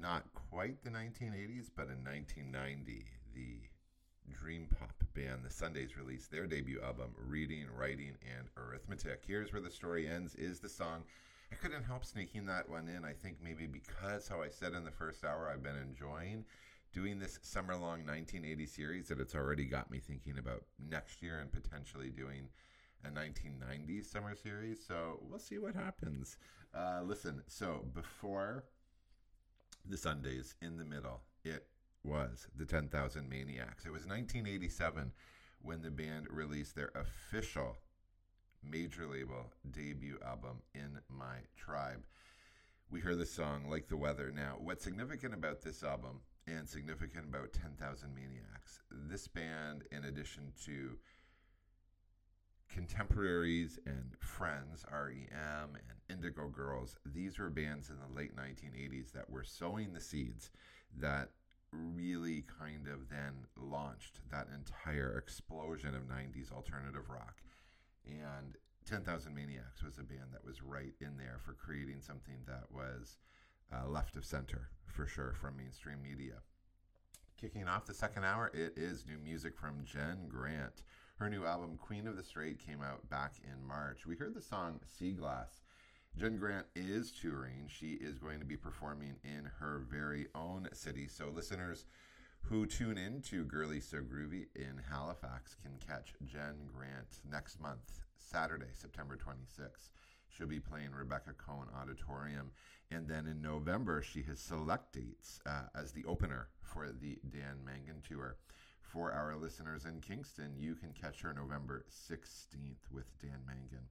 not quite the 1980s, but in 1990, the dream pop band The Sundays released their debut album, Reading, Writing, and Arithmetic. Here's Where the Story Ends is the song. I couldn't help sneaking that one in. I think maybe because how I said in the first hour, I've been enjoying doing this summer-long 1980 series that it's already got me thinking about next year and potentially doing a 1990s summer series. So we'll see what happens. Listen, so before the Sundays, in the middle, it was the 10,000 Maniacs. It was 1987 when the band released their official major label debut album, In My Tribe. We heard the song Like the Weather. Now, what's significant about this album and significant about 10,000 Maniacs, this band, in addition to contemporaries and friends, REM and Indigo Girls, these were bands in the late 1980s that were sowing the seeds that really kind of then launched that entire explosion of 90s alternative rock. And 10,000 Maniacs was a band that was right in there for creating something that was left of center, for sure, from mainstream media. Kicking off the second hour, it is new music from Jen Grant. Her new album, Queen of the Straight, came out back in March. We heard the song Sea Glass. Jen Grant is touring. She is going to be performing in her very own city. So listeners who tune in to Girly So Groovy in Halifax can catch Jen Grant next month, Saturday, September 26th. She'll be playing Rebecca Cohen Auditorium. And then in November, she has select dates as the opener for the Dan Mangan Tour. For our listeners in Kingston, you can catch her November 16th with Dan Mangan.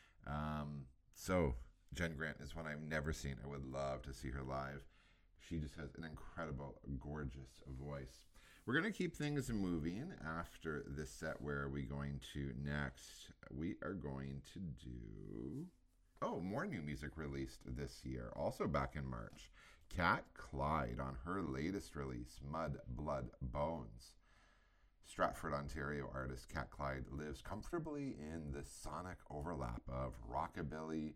So Jen Grant is one I've never seen. I would love to see her live. She just has an incredible, gorgeous voice. We're going to keep things moving after this set. Where are we going to next? We are going to do... more new music released this year, also back in March. Kat Clyde on her latest release, Mud, Blood, Bones. Stratford, Ontario artist Kat Clyde lives comfortably in the sonic overlap of rockabilly,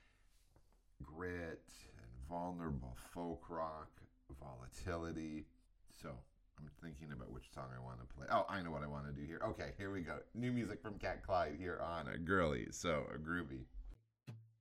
grit, and vulnerable folk rock, volatility. So I'm thinking about which song I want to play. Oh, I know what I want to do here. Okay, here we go. New music from Kat Clyde here on a Girly So Groovy.